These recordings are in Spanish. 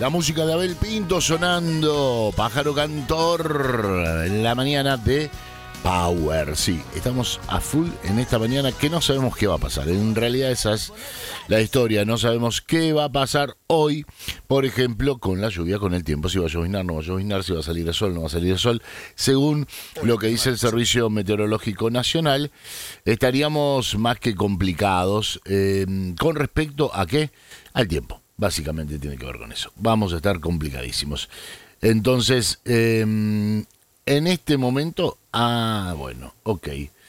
La música de Abel Pinto sonando, Pájaro Cantor, en la mañana de Power. Sí, estamos a full en esta mañana que no sabemos qué va a pasar. En realidad esa es la historia, no sabemos qué va a pasar hoy, por ejemplo, con la lluvia, con el tiempo, si va a lloviznar, no va a lloviznar, si va a salir el sol, no va a salir el sol. Según lo que dice el Servicio Meteorológico Nacional, estaríamos más que complicados con respecto a qué, al tiempo. Básicamente tiene que ver con eso. Vamos a estar complicadísimos. Entonces, en este momento... bueno, ok.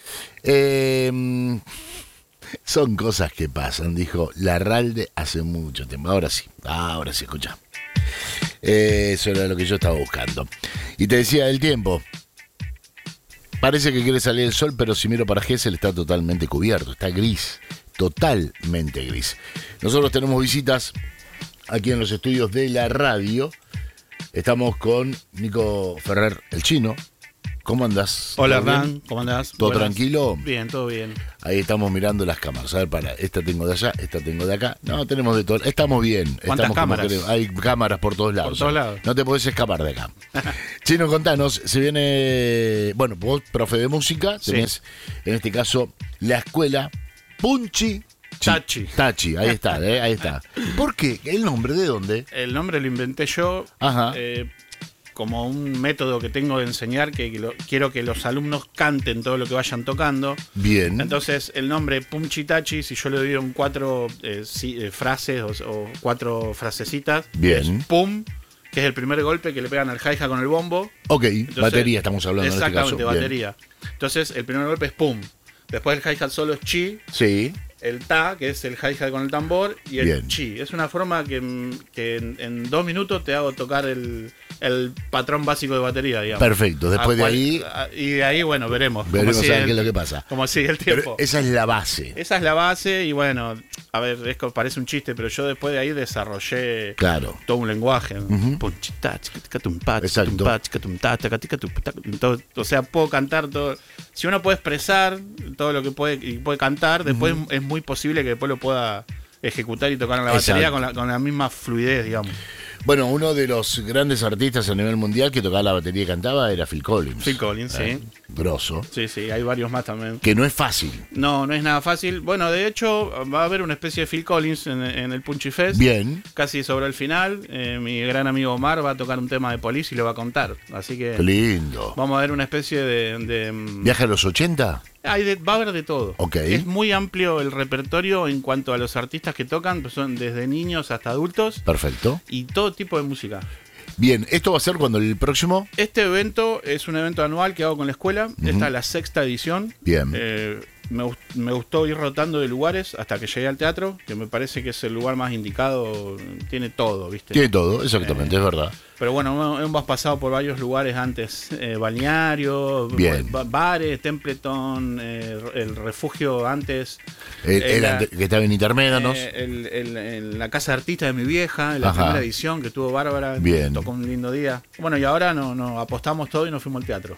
Son cosas que pasan, dijo Larralde hace mucho tiempo. Ahora sí, escucha. Eso era lo que yo estaba buscando. Y te decía del tiempo. Parece que quiere salir el sol, pero si miro para Gesell está totalmente cubierto. Está gris, totalmente gris. Nosotros tenemos visitas aquí en los estudios de la radio. Estamos con Nico Ferrer, el chino. ¿Cómo andás? Hola Hernán, ¿cómo andás? ¿Todo Buenas. tranquilo? Bien, todo bien. Ahí estamos mirando las cámaras. A ver, para, esta tengo de allá, esta tengo de acá. No, tenemos de todo. Estamos bien. ¿Cuántas Estamos cámaras? Hay cámaras por todos lados. Por todos lados. No te podés escapar de acá. Chino, contanos, se viene... Bueno, vos, profe de música, tenés, en este caso, la escuela Punchi... Tachi, ahí está, ahí está. ¿Por qué? ¿El nombre de dónde? El nombre lo inventé yo. Ajá. Como un método que tengo de enseñar, quiero que los alumnos canten todo lo que vayan tocando. Bien. Entonces, el nombre Punchitachi, si yo lo divido en 4 frases o 4 frasecitas, bien. Es pum, que es el primer golpe que le pegan al hi-hat con el bombo. Ok, entonces, batería estamos hablando en este caso. Exactamente, batería. Bien. Entonces, el primer golpe es pum. Después el hi-hat solo es chi. Sí. El ta, que es el hi-hat con el tambor, y el bien. chi. Es una forma que en 2 minutos te hago tocar el patrón básico de batería, digamos. Perfecto, después de ahí... Y de ahí, bueno, veremos. Veremos a ver qué es lo que pasa. Como sigue el tiempo. Pero esa es la base. Esa es la base y bueno, a ver, parece un chiste, pero yo después de ahí desarrollé todo un lenguaje. O sea, puedo cantar todo. Si uno puede expresar todo lo que puede cantar, después es muy posible que después lo pueda ejecutar y tocar en la batería con la misma fluidez, digamos. Bueno, uno de los grandes artistas a nivel mundial que tocaba la batería y cantaba era Phil Collins. Phil Collins, sí. Grosso. Sí, hay varios más también. Que no es fácil. No es nada fácil. Bueno, de hecho, va a haber una especie de Phil Collins en el Punchy Fest. Bien. Casi sobre el final. Mi gran amigo Omar va a tocar un tema de Police y lo va a contar. Así que... Qué lindo. Vamos a ver una especie de ¿Viaje a los 80? Va a haber de todo. Okay. Es muy amplio el repertorio en cuanto a los artistas que tocan, pues son desde niños hasta adultos. Perfecto. Y todo tipo de música. Bien, ¿esto va a ser cuando el próximo? Este evento es un evento anual que hago con la escuela. Esta es la 6ª edición. Bien. Me gustó ir rotando de lugares hasta que llegué al teatro, que me parece que es el lugar más indicado. Tiene todo, ¿viste? Tiene todo, exactamente, es verdad. Pero bueno, hemos pasado por varios lugares antes. Balneario, bares, Templeton, el refugio antes. Que estaba en Intermédanos. La casa de artistas de mi vieja, en la primera edición, que estuvo bárbara. Bien. Tocó un lindo día. Bueno, y ahora no apostamos todo y nos fuimos al teatro.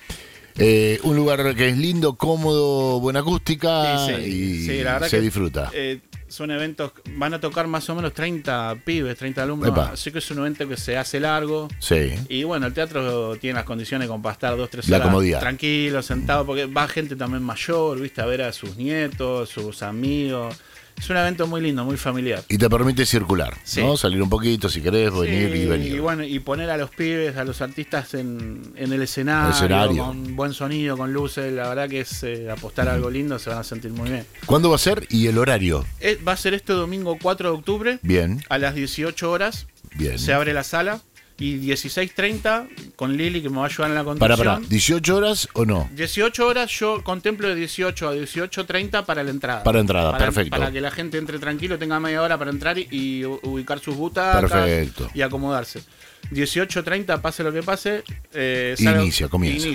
Un lugar que es lindo, cómodo, buena acústica y la verdad se que disfruta. Son eventos, van a tocar más o menos 30 pibes, 30 alumnos. Epa. Así que es un evento que se hace largo. Sí. Y bueno, el teatro tiene las condiciones como para estar 2-3 horas la comodidad. Tranquilo, sentado, porque va gente también mayor, ¿viste? A ver a sus nietos, sus amigos. Es un evento muy lindo, muy familiar. Y te permite circular, ¿no? Salir un poquito si querés, venir y venir. Y bueno, y poner a los pibes, a los artistas en el escenario, con buen sonido, con luces. La verdad que es apostar a algo lindo, se van a sentir muy bien. ¿Cuándo va a ser y el horario? Va a ser este domingo 4 de octubre. Bien. A las 18 horas. Bien. Se abre la sala. Y 16:30 con Lili, que me va a ayudar en la conducción. Para, ¿18 horas o no? 18 horas, yo contemplo de 18 a 18:30 para la entrada. Para entrada, perfecto. Para que la gente entre tranquilo, tenga media hora para entrar y ubicar sus butacas. Perfecto. Y acomodarse. 18:30, pase lo que pase. Comienzo.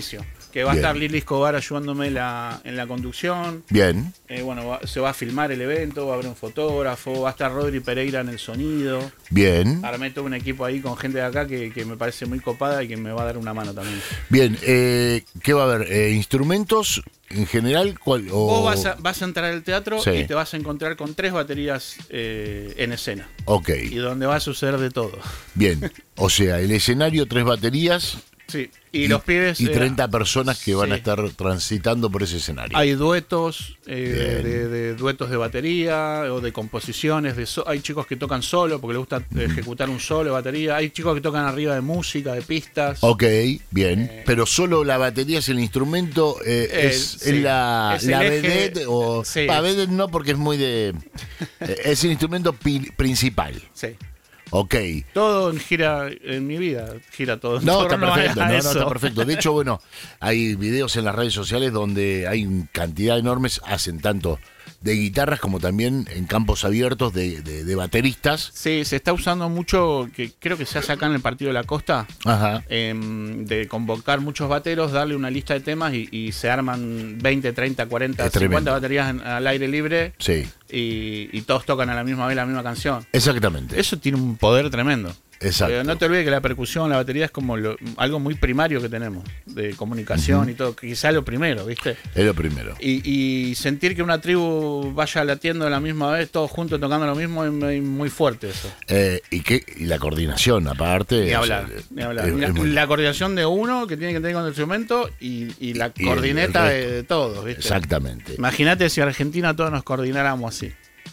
Que va Bien. a estar Lili Escobar ayudándome en la conducción. Bien. Bueno, se va a filmar el evento, va a haber un fotógrafo, va a estar Rodri Pereira en el sonido. Bien. Armé todo un equipo ahí con gente de acá que me parece muy copada y que me va a dar una mano también. Bien. ¿Qué va a haber? ¿Instrumentos en general? Vos vas a entrar al teatro Sí. y te vas a encontrar con 3 baterías en escena. Ok. Y donde va a suceder de todo. Bien. O sea, el escenario, 3 baterías. Sí. Y los pibes... Y 30 personas que van sí. a estar transitando por ese escenario. Hay duetos, de duetos de batería o de composiciones. Hay chicos que tocan solo porque les gusta ejecutar un solo de batería. Hay chicos que tocan arriba de música, de pistas. Ok, bien. Pero solo la batería es el instrumento, es sí. la Es el eje, vedette o... sí. Vedette no, porque es muy de... es el instrumento principal. Sí. Ok. Todo en mi vida, gira todo. No, en está torno a perfecto, no, eso. está perfecto. De hecho, bueno, hay videos en las redes sociales donde hay cantidad enormes, hacen tanto de guitarras como también en campos abiertos de bateristas. Sí, se está usando mucho, que creo que se hace acá en el Partido de la Costa, Ajá. de convocar muchos bateros, darle una lista de temas y se arman 20, 30, 40, Es 50 tremendo. baterías al aire libre Sí, y todos tocan a la misma vez la misma canción. exactamente. Eso tiene un poder tremendo. Exacto. No te olvides que la percusión, la batería es como algo muy primario que tenemos, de comunicación y todo, quizá lo primero, ¿viste? Es lo primero. Y sentir que una tribu vaya latiendo a la misma vez, todos juntos tocando lo mismo, es muy fuerte eso. Y la coordinación, aparte. Ni o hablar, sea, ni hablar. es muy- La coordinación de uno que tiene que tener con el instrumento y la Y coordineta el resto. de todos, ¿viste? Exactamente. Imagínate si Argentina todos nos coordináramos así.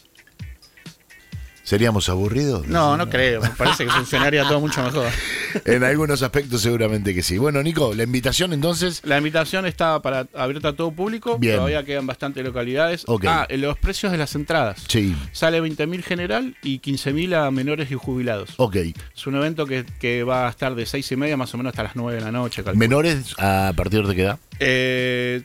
¿Seríamos aburridos? No creo. Me parece que funcionaría todo mucho mejor. En algunos aspectos seguramente que sí. Bueno, Nico, la invitación entonces. La invitación está abierta a todo público. Bien. Todavía quedan bastantes localidades. Ok. Los precios de las entradas. Sí. Sale 20.000 general y 15.000 a menores y jubilados. Ok. Es un evento que va a estar de 6:30 más o menos hasta las 9 de la noche. calculo. ¿Menores a partir de qué edad?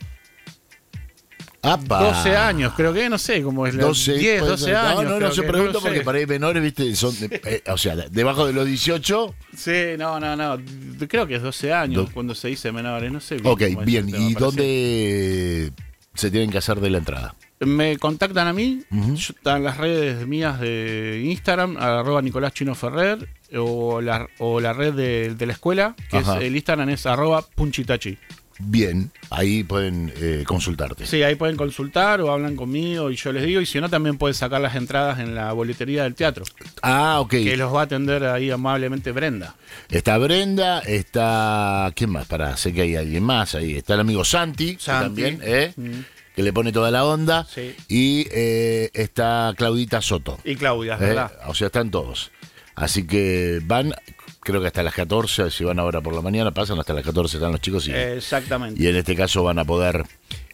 ¡Apa! 12 años, creo que, no sé, como es la 12, 10, puede 12 ser. años. No, creo se que, pregunta lo sé. porque para ahí menores, viste, son, o sea, debajo de los 18. Sí, no. Creo que es 12 años cuando se dice menores, no sé. Bien Ok, cómo es bien. el tema, ¿Y parece. dónde se tienen que hacer de la entrada? Me contactan a mí, Ujú. están las redes mías de Instagram, @NicolásChinoFerrer, o la red de la escuela, que Ajá. es el Instagram es @punchitachi. Bien, ahí pueden consultarte. Sí, ahí pueden consultar o hablan conmigo y yo les digo, y si no también pueden sacar las entradas en la boletería del teatro, Ah, ok. que los va a atender ahí amablemente Brenda. Está Brenda, está... ¿Quién más? Sé que hay alguien más ahí. Está el amigo Santi, que Santi. también, que le pone toda la onda. Sí. Y está Claudita Soto. Y Claudia, es verdad. O sea, están todos. Así que van, creo que hasta las 14, si van ahora por la mañana, pasan hasta las 14, están los chicos Exactamente. y en este caso van a poder...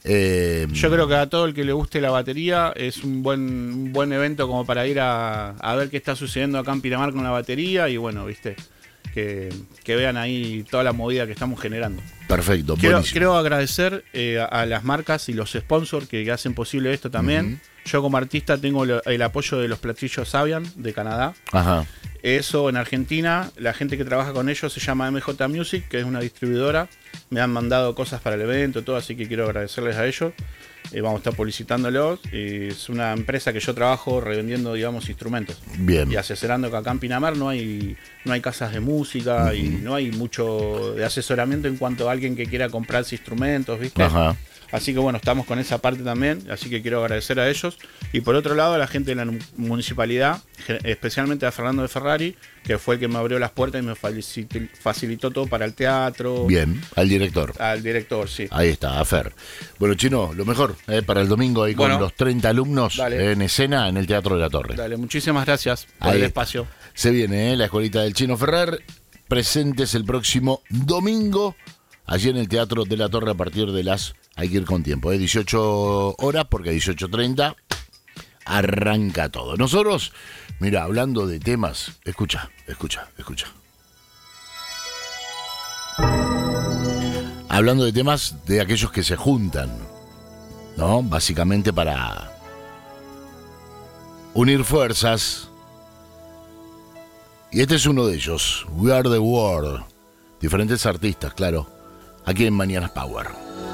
Yo creo que a todo el que le guste la batería es un buen evento como para ir a ver qué está sucediendo acá en Pinamar con la batería y bueno, viste, que vean ahí toda la movida que estamos generando. Perfecto, buenísimo. Quiero agradecer a las marcas y los sponsors que hacen posible esto también. Yo como artista tengo el apoyo de los platillos Savian de Canadá. Ajá. Eso en Argentina, la gente que trabaja con ellos se llama MJ Music, que es una distribuidora. Me han mandado cosas para el evento, todo, así que quiero agradecerles a ellos. Vamos a estar publicitándolos. Es una empresa que yo trabajo revendiendo, digamos, instrumentos. Bien. Y asesorando que acá en Pinamar no hay casas de música y no hay mucho de asesoramiento en cuanto a alguien que quiera comprarse instrumentos, ¿viste? Ajá. Así que bueno, estamos con esa parte también, así que quiero agradecer a ellos. Y por otro lado, a la gente de la municipalidad, especialmente a Fernando de Ferrari, que fue el que me abrió las puertas y me facilitó todo para el teatro. Bien, al director. Al director, sí. Ahí está, a Fer. Bueno, Chino, lo mejor para el domingo ahí con Bueno, los 30 alumnos dale. en escena en el Teatro de la Torre. Dale, muchísimas gracias por Ahí el está. espacio. Se viene la escuelita del Chino Ferrer, presentes el próximo domingo, allí en el Teatro de la Torre a partir de las... Hay que ir con tiempo, 18 horas, porque a 18:30 arranca todo. Nosotros, mira, hablando de temas, escucha. Hablando de temas de aquellos que se juntan, ¿no? Básicamente para unir fuerzas. Y este es uno de ellos, We Are the World. Diferentes artistas, claro. aquí en Mañanas Power.